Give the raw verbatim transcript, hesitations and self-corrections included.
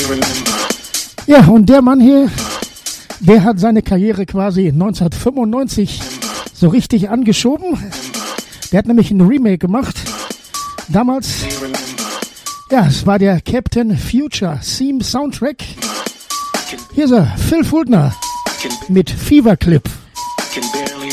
Ja, und der Mann hier, der hat seine Karriere quasi neunzehnhundertfünfundneunzig so richtig angeschoben. Der hat nämlich ein Remake gemacht. Damals, ja, es war der Captain Future Theme Soundtrack. Hier ist er, Phil Fuldner mit Fever Clip.